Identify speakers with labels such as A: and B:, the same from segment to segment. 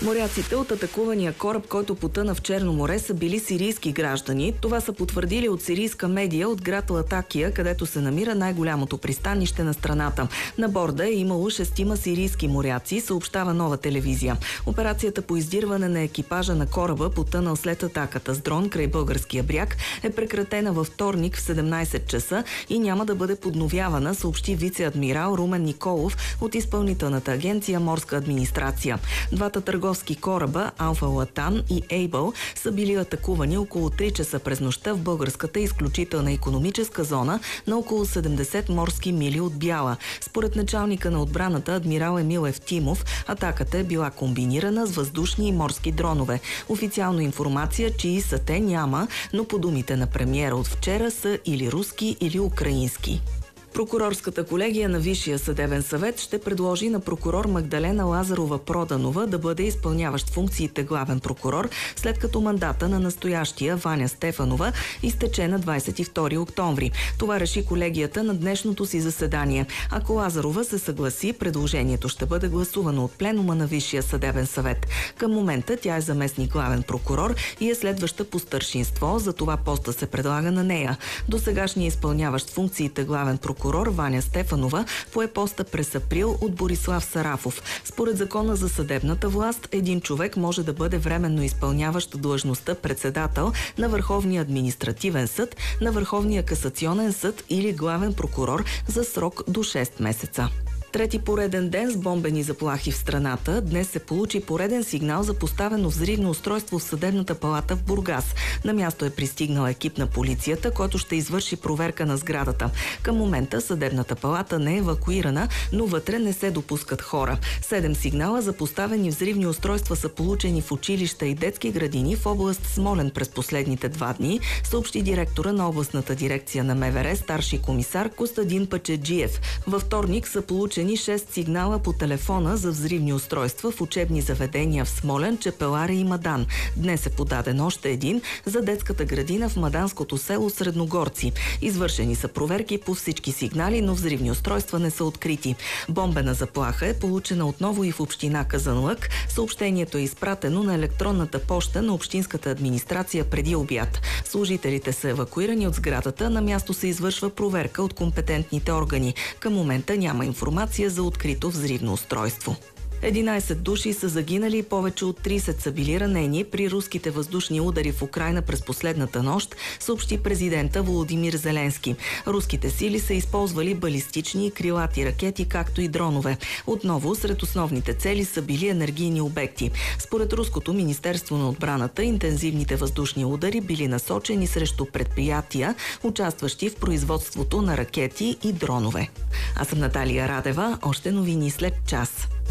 A: Моряците от атакувания кораб, който потъна в Черно море, са били сирийски граждани. Това са потвърдили от сирийска медия от град Латакия, където се намира най-голямото пристанище на страната. На борда е имало 6 сирийски моряци, съобщава Нова телевизия. Операцията по издирване на екипажа на кораба, потънал след атаката с дрон край българския бряг, е прекратена във вторник в 17 часа и няма да бъде подновявана, съобщи вице-адмирал Румен Николов от Изпълнителната агенция Морска администрация. Двата търговски кораба Алфа Латан и Ейбъл са били атакувани около 3 часа през нощта в българската изключителна икономическа зона на около 70 морски мили от Бяла. Според началника на отбраната адмирал Емил Евтимов, атаката е била комбинирана с въздушни и морски дронове. Официално информация, чии са те, няма, но по думите на премиера от вчера са или руски, или украински. Прокурорската колегия на Висшия съдебен съвет ще предложи на прокурор Магдалена Лазарова-Проданова да бъде изпълняващ функциите главен прокурор, след като мандата на настоящия Ваня Стефанова изтече на 22 октомври. Това реши колегията на днешното си заседание. Ако Лазарова се съгласи, предложението ще бъде гласувано от пленума на Висшия съдебен съвет. Към момента тя е заместник главен прокурор и е следваща по старшинство, за това поста се предлага на нея. Досегашният изпълняващ функциите главен прокурор Ваня Стефанова пое поста през април от Борислав Сарафов. Според закона за съдебната власт, един човек може да бъде временно изпълняващ длъжността председател на Върховния административен съд, на Върховния касационен съд или главен прокурор за срок до 6 месеца. Трети пореден ден с бомбени заплахи в страната. Днес се получи пореден сигнал за поставено взривно устройство в съдебната палата в Бургас. На място е пристигнал екип на полицията, който ще извърши проверка на сградата. Към момента съдебната палата не е евакуирана, но вътре не се допускат хора. 7 сигнала за поставени взривни устройства са получени в училища и детски градини в област Смолян през последните 2 дни, съобщи директора на областната дирекция на МВР, старши комисар Костадин Пачеджиев. Във вторник са получени 6 сигнала по телефона за взривни устройства в учебни заведения в Смолян, Чепеларе и Мадан. Днес е подаден още един за детската градина в маданското село Средногорци. Извършени са проверки по всички сигнали, но взривни устройства не са открити. Бомбена заплаха е получена отново и в община Казанлък. Съобщението е изпратено на електронната поща на общинската администрация преди обяд. Служителите са евакуирани от сградата. На място се извършва проверка от компетентните органи. Към момента няма информация за открито взривно устройство. 11 души са загинали и повече от 30 са били ранени при руските въздушни удари в Украйна през последната нощ, съобщи президента Володимир Зеленски. Руските сили са използвали балистични и крилати ракети, както и дронове. Отново сред основните цели са били енергийни обекти. Според Руското министерство на отбраната, интензивните въздушни удари били насочени срещу предприятия, участващи в производството на ракети и дронове. Аз съм Наталия Радева. Още новини след час.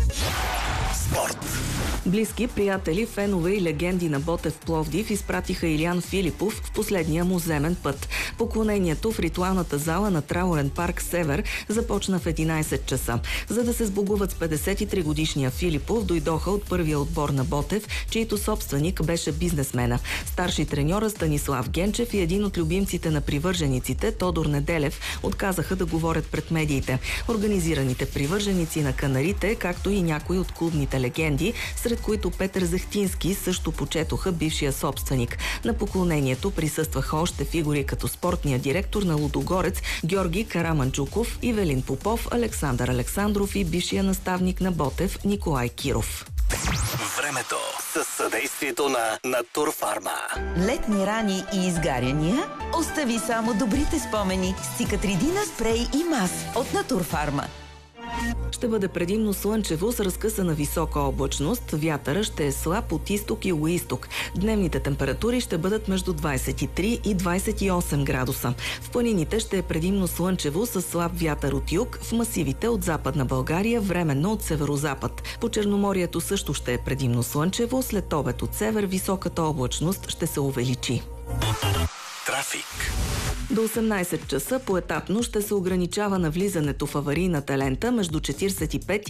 B: Спорт.
A: Близки, приятели, фенове и легенди на Ботев Пловдив изпратиха Илиян Филипов в последния му земен път. Поклонението в ритуалната зала на Траурен парк Север започна в 11 часа. За да се сбогуват с 53-годишния Филипов, дойдоха от първия отбор на Ботев, чийто собственик беше бизнесмена. Старши треньора Станислав Генчев и един от любимците на привържениците, Тодор Неделев, отказаха да говорят пред медиите. Организираните привърженици на канарите, както и някои от клубните легенди, сред които Петър Захтински, също почетоха бившия собственик. На поклонението присъстваха още фигури като спортния директор на Лудогорец Георги Караманчуков, Ивелин Попов, Александър Александров и бившия наставник на Ботев Николай Киров.
B: Времето със съдействието на Натурфарма.
C: Летни рани и изгаряния? Остави само добрите спомени с Цикатридина спрей и мас от Натурфарма.
A: Ще бъде предимно слънчево с разкъсана висока облачност. Вятъра ще е слаб от изток и югоизток. Дневните температури ще бъдат между 23 и 28 градуса. В планините ще е предимно слънчево с слаб вятър от юг, в масивите от Западна България временно от северозапад. По Черноморието също ще е предимно слънчево, след обед от север високата облачност ще се увеличи.
B: Трафик.
A: До 18 часа поетапно ще се ограничава навлизането в аварийната лента между 45